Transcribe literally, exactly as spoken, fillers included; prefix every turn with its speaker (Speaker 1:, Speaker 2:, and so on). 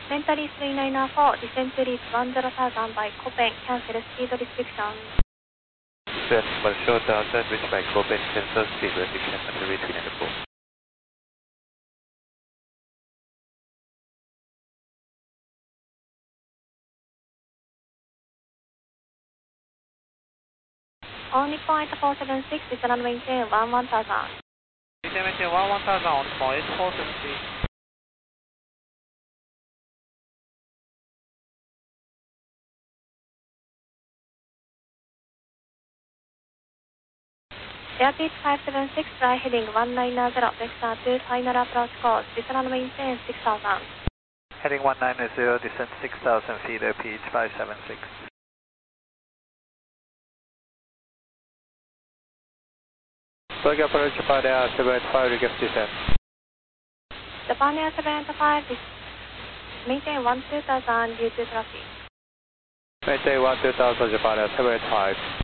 Speaker 1: Century three nine four, descent to reach one zero thousand by Copen, cancel speed restriction.
Speaker 2: Set one short thousand, reach by Copen, cancel speed restriction under reach three nine four.
Speaker 1: On Nippon eight four seven six, is runway maintain one one thousand.
Speaker 2: Maintain one one thousand on Nippon eight four seven six.
Speaker 1: Airbus five seven six, fly heading one nine zero, vector two, final approach course, is runway maintain six thousand.
Speaker 2: Heading one nine zero, descent six thousand feet, O P H five seven six. Flag approach Japan Air seven eight five, request descent.
Speaker 1: Japan Air seven eight five, maintain one two thousand due to traffic.
Speaker 2: Maintain one two thousand Japan Air seven eight five.